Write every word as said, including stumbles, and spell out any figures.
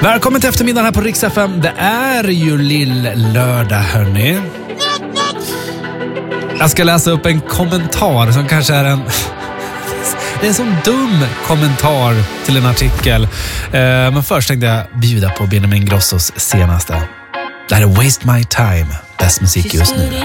Välkommen till eftermiddagen här på Rix F M. Det är ju lill-lördag, hörni. Jag ska läsa upp en kommentar som kanske är en... Det är en sån dum kommentar till en artikel. Men först tänkte jag bjuda på Benjamin Grossos senaste. Det här är Waste My Time. Bäst musik just nu.